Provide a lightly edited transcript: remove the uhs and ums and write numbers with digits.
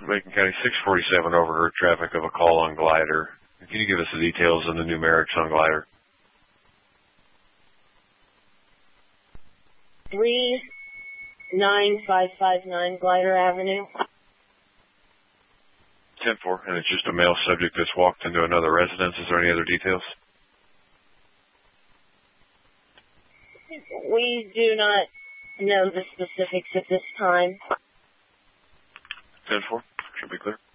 Macon County 647 overheard traffic of a call on glider. Can you give us the details and the numerics on glider? 39559 Glider Avenue. 10-4, and it's just a male subject that's walked into another residence. Is there any other details? We do not know the specifics at this time. 10-4, should be clear.